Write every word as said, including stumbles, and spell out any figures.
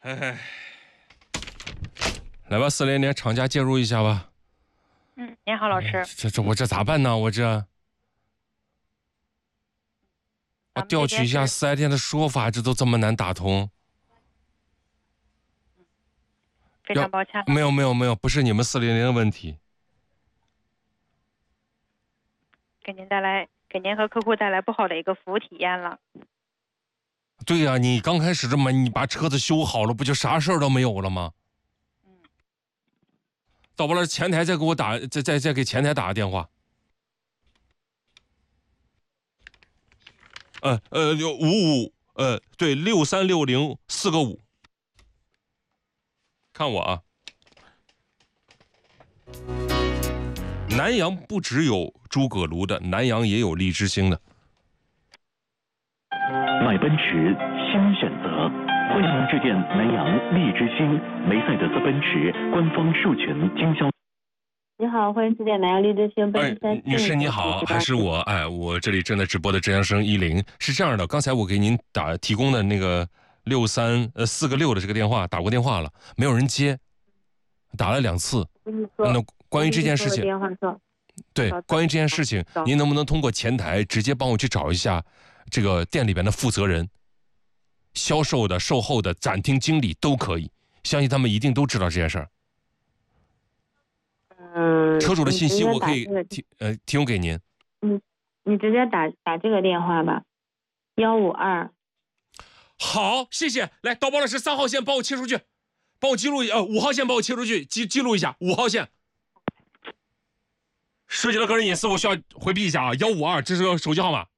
哎，来吧，四零零厂家介入一下吧。 嗯，您好，老师。 哎、这这我这咋办呢？我这我调取一下四 S 店的说法，这都这么难打通。 非常抱歉。 没有没有没有，不是你们四零零的问题。 给您带来，给您和客户带来不好的一个服务体验了。 对呀、啊，你刚开始这么，你把车子修好了，不就啥事儿都没有了吗？ 嗯。 到不了前台再给我打，再再再给前台打个电话。呃呃，五五呃，对，六三六零四个五。看我啊，南阳不只有诸葛庐的，南阳也有荔枝星的。 买奔驰新选择，欢迎致电南阳荔枝星梅赛德斯奔驰官方授权经销。 你好，欢迎致电南阳荔枝星奔驰。 哎，女士你好，还是我？哎，我这里正在直播的浙江生一零是这样的，刚才我给您打提供的那个六三呃四个六的这个电话打过电话了，没有人接，打了两次。那关于这件事情，对，关于这件事情，您能不能通过前台直接帮我去找一下这个店里边的负责人？销售的、售后的、展厅经理都可以，相信他们一定都知道这件事儿。 嗯， 车主的信息我可以提呃提供给您。 嗯，你直接打打这个电话吧，幺五二。 好，谢谢。来，导播老师，三号线帮我切出去，帮我记录一呃五号线帮我切出去，记记录一下五号线。涉及到个人隐私，我需要回避一下啊。幺五二，这是个手机号码。